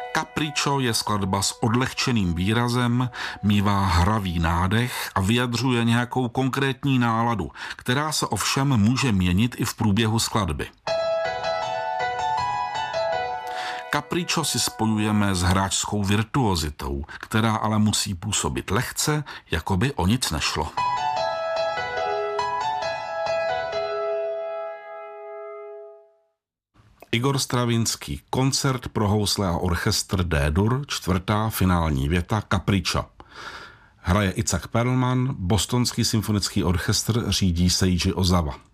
Capriccio je skladba s odlehčeným výrazem, mívá hravý nádech a vyjadřuje nějakou konkrétní náladu, která se ovšem může měnit i v průběhu skladby. Capriccio si spojujeme s hráčskou virtuozitou, která ale musí působit lehce, jako by o nic nešlo. Igor Stravinský, koncert pro housle a orchestr D-dur, 4. finální věta Capriccio. Hraje Itzhak Perlman, Bostonský symfonický orchestr řídí Seiji Ozawa.